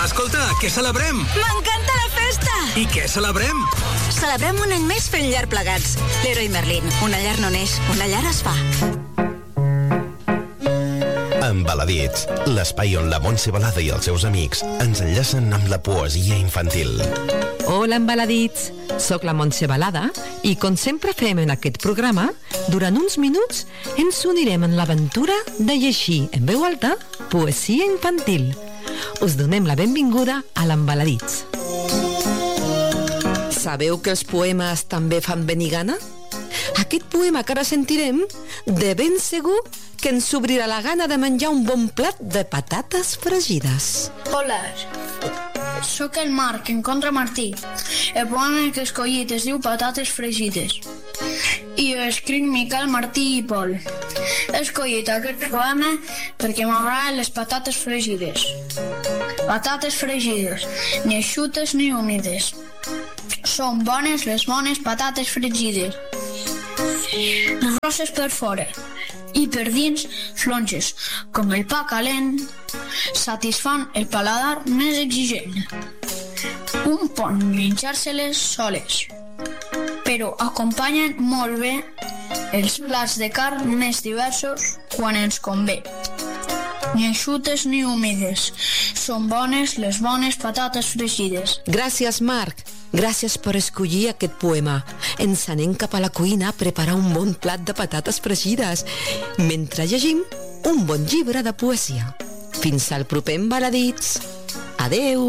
Escolta, què celebrem? M'encanta la festa! I què celebrem? Celebrem un any més fent llar plegats. Leroy Merlin, una llar no neix, una llar es fa. Embaladits, l'espai on la Montse Balada i els seus amics ens enllacen amb la poesia infantil. Hola, Embaladits! Soc la Montse Balada i, com sempre fem en aquest programa, durant uns minuts ens unirem en l'aventura de llegir en veu alta poesia infantil. Us donem la benvinguda a l'Embaladits. Sabeu que els poemes també fan venir gana? Aquest poema que ara sentirem, de ben segur que ens obrirà la gana de menjar un bon plat de patates fregides. Hola, sóc el Marc, en contra Martí. El poema que he escollit es diu Patates fregides. I ho escric Miquel, Martí i Pol. He escollit aquest poema perquè m'agraden les patates fregides. Patates fregides, ni eixutes ni humides. Són bones les bones patates fregides. Rosses per fora i per dins flonges, com el pa calent, satisfan el paladar més exigent. Un pot menjar-se-les soles, però acompanyen molt bé els plats de carn més diversos quan ens convé. Ni eixutes ni humides, són bones les bones patates fregides. Gràcies, Marc. Gràcies per escollir aquest poema. Ens anem cap a la cuina a preparar un bon plat de patates fregides mentre llegim un bon llibre de poesia. Fins al proper Embaladits. Adeu!